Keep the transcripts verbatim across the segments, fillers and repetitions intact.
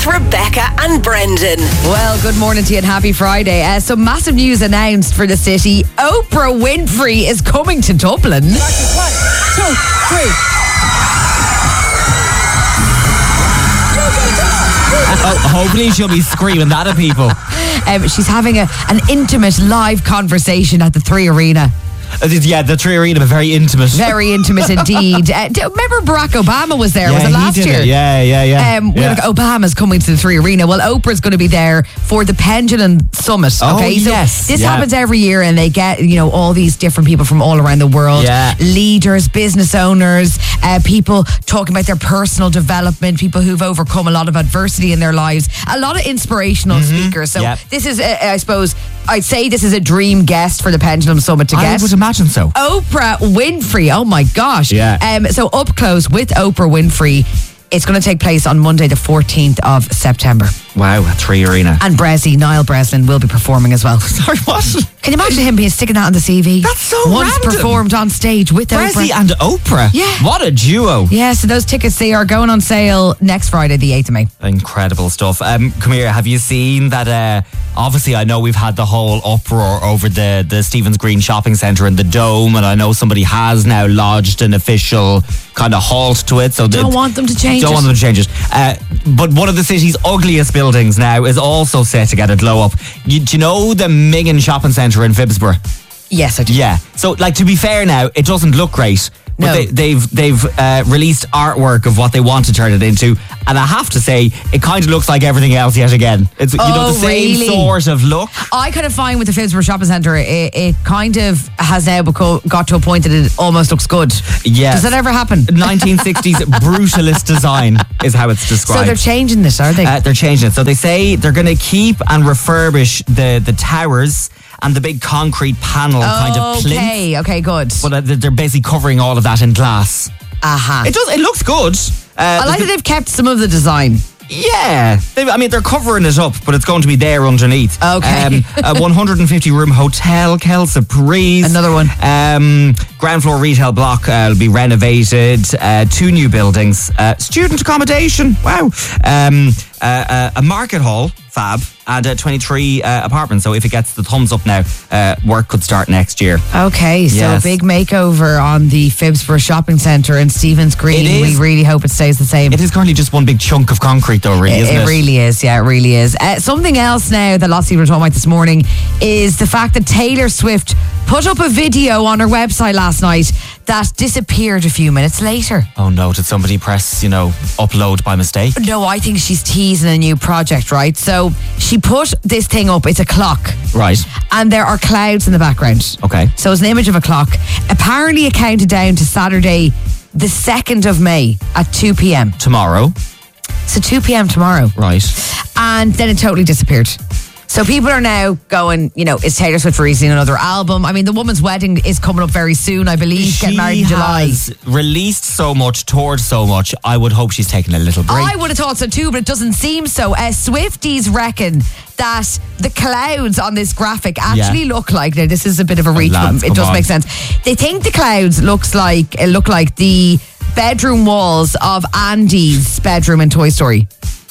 with Rebecca and Brendan. Well, good morning to you and happy Friday. Uh, some massive news announced for the city. Oprah Winfrey is coming to Dublin. One, two, three. Oh, hopefully she'll be screaming that at people. Um, she's having a, an intimate live conversation at the Three Arena. Uh, yeah, the Three Arena, but very intimate. Very intimate indeed. Uh, do, remember Barack Obama was there? Yeah, was it he last did year? it. Yeah, yeah, yeah. Um, we're yeah. like, Obama's coming to the Three Arena. Well, Oprah's going to be there for the Pendulum Summit. Oh, Okay, so yes. this Yeah. happens every year, and they get, you know, all these different people from all around the world. Yeah. Leaders, business owners, uh, people talking about their personal development, people who've overcome a lot of adversity in their lives, a lot of inspirational Mm-hmm. speakers. So Yep. this is, uh, I suppose, I'd say this is a dream guest for the Pendulum Summit to I get. would imagine so. Oprah Winfrey. Oh my gosh. Yeah. Um, so up close with Oprah Winfrey. It's going to take place on Monday, the fourteenth of September. Wow, Three Arena. And Breslin, Niall Breslin, will be performing as well. Sorry, what? Can you imagine him being sticking that on the C V? That's so Once random. performed on stage with Breslin Oprah. and Oprah. Yeah. What a duo. Yeah, so those tickets, they are going on sale next Friday, the eighth of May. Incredible stuff. Um, come here, have you seen that? Uh, obviously, I know we've had the whole uproar over the, the Stephen's Green Shopping Centre and the Dome, and I know somebody has now lodged an official kind of halt to it. So Don't want them to change Don't it. want them to change it. Uh, but one of the city's ugliest buildings now is also set to get a glow up. You, do you know the Migan Shopping Centre in Phibsborough? Yes, I do. Yeah. So, like, to be fair now, it doesn't look great. But No. they, they've they've uh, released artwork of what they want to turn it into, and I have to say, it kind of looks like everything else yet again. It's you know Oh, the same really? sort of look. I kind of find with the Phibsborough Shopping Centre, it, it kind of has now beco- got to a point that it almost looks good. Yeah. Does that ever happen? nineteen sixties brutalist design is how it's described. So they're changing this, are they? Uh, they're changing it. So they say they're going to keep and refurbish the the towers and the big concrete panel kind of plinth. Okay, okay, good. But uh, they're basically covering all of that in glass. Aha. It does. It looks good. Uh, I like that they've kept some of the design. Yeah, they, I mean they're covering it up, but it's going to be there underneath. Okay. um, a one hundred fifty room hotel, Kelsa Breeze. Another one. Um, ground floor retail block uh, will be renovated. Uh, two new buildings. Uh, student accommodation. Wow. Um, uh, uh, a market hall, fab, and uh, twenty-three uh, apartments. So if it gets the thumbs up now, uh, work could start next year. Okay, so Yes. a big makeover on the Phibsborough Shopping Centre in Stephen's Green. It is. We really hope it stays the same. It is currently just one big chunk of concrete, though, really, It, isn't it? it really is, yeah, it really is. Uh, something else now that lots of people are talking about this morning is the fact that Taylor Swift put up a video on her website last night that disappeared a few minutes later. Oh no! Did somebody press, you know, upload by mistake? No, I think she's teasing a new project, right? So she put this thing up, it's a clock, Right. and there are clouds in the background. Okay. So it's an image of a clock. Apparently it counted down to Saturday, the second of May at two p.m. Tomorrow. So two p.m. tomorrow. Right. And then it totally disappeared. So people are now going, you know, is Taylor Swift releasing another album? I mean, the woman's wedding is coming up very soon, I believe. Getting married in July. has released so much, toured so much. I would hope she's taking a little break. I would have thought so too, but it doesn't seem so. Uh, Swifties reckon that the clouds on this graphic actually Yeah. look like, now this is a bit of a reach, lads, but it come does on. make sense. They think the clouds looks like uh, look like the bedroom walls of Andy's bedroom in Toy Story.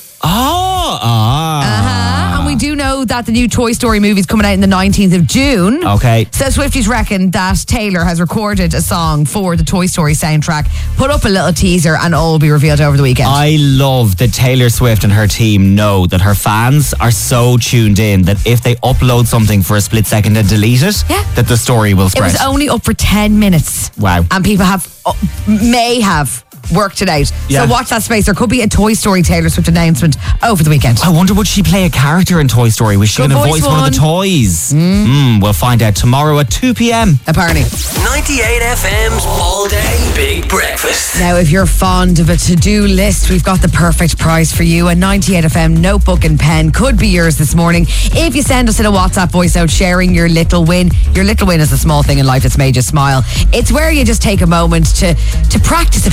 Oh, ah. Uh-huh. And we do know that the new Toy Story movie is coming out on the nineteenth of June. Okay. So Swifties reckon that Taylor has recorded a song for the Toy Story soundtrack, put up a little teaser, and all will be revealed over the weekend. I love that Taylor Swift and her team know that her fans are so tuned in that if they upload something for a split second and delete it, Yeah. that the story will It spread. was only up for ten minutes. Wow. And people have, uh, may have worked it out. Yeah. So watch that space. There could be a Toy Story Taylor Swift announcement over the weekend. I wonder, would she play a character in Toy Story? Was she Good going to voice voice one of the one. toys? Mm. We'll find out tomorrow at two p.m. Apparently. ninety-eight F M's All Day Big Breakfast. Now, if you're fond of a to-do list, we've got the perfect prize for you. A ninety-eight F M notebook and pen could be yours this morning if you send us in a WhatsApp voice out sharing your little win. Your little win is a small thing in life that's made you smile. It's where you just take a moment to, to practice a bit of gratitude.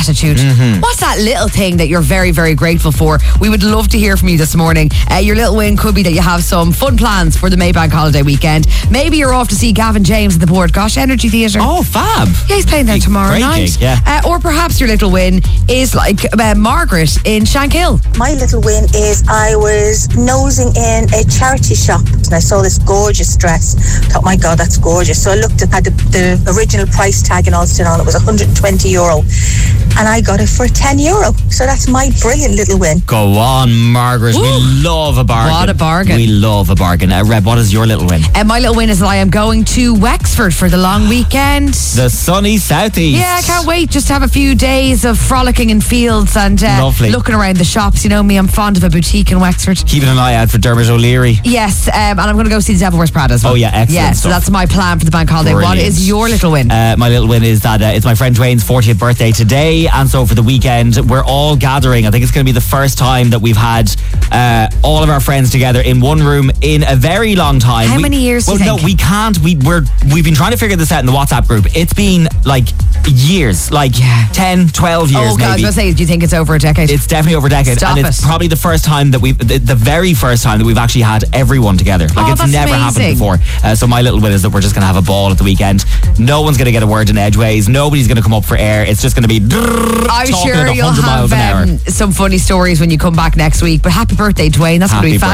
gratitude. Mm-hmm. What's that little thing that you're very, very grateful for? We would love to hear from you this morning. Uh, your little win could be that you have some fun plans for the Maybank holiday weekend. Maybe you're off to see Gavin James at the Port Gosh Energy Theatre. Oh, fab. Yeah, he's playing there tomorrow Great night. gig, yeah. Uh, or perhaps your little win is like uh, Margaret in Shankill. My little win is I was nosing in a charity shop and I saw this gorgeous dress. Thought, my God, that's gorgeous. So I looked at the, the original price tag and all still on. It was one hundred twenty euro. And I got it for ten euro. So that's my brilliant little win. Go on, Margaret. Ooh. We love a bargain. What a bargain. We love a bargain. Uh, Reb, what is your little win? And my little win is that I am going to Wexford for the long weekend. The sunny southeast. Yeah, I can't wait just to have a few days of frolicking in fields and uh, Lovely. looking around the shops. You know me, I'm fond of a boutique in Wexford. Keeping an eye out for Dermot O'Leary. Yes, um, and I'm going to go see the Devil Wears Prada as well. Oh, yeah, excellent Yeah, so stuff. that's my plan for the bank holiday. Brilliant. What is your little win? Uh, my little win is that uh, it's my friend Dwayne's fortieth birthday today, and so for the weekend we're all gathering. I think it's going to be the first time that we've had uh, all of our friends together in one room in a very long time. How we, many years do Well, you no, think? we can't. We we're we've been trying to figure this out in the WhatsApp group. It's been like years, like Yeah. ten, twelve years oh, God, I was maybe. going to say, do you think it's over a decade? It's definitely over a decade, Stop and it's it. probably the first time that we've, the, the very first time that we've actually had everyone together. Like Oh, it's that's never happened amazing. before. Uh, so my little win is that we're just going to have a ball at the weekend. No one's going to get a word in edgeways. Nobody's going to come up for air. It's just going to be I'm talking sure at you'll one hundred miles have an hour. um, some funny stories when you come back next week. But happy birthday, Dwayne. That's going to Happy be fabulous.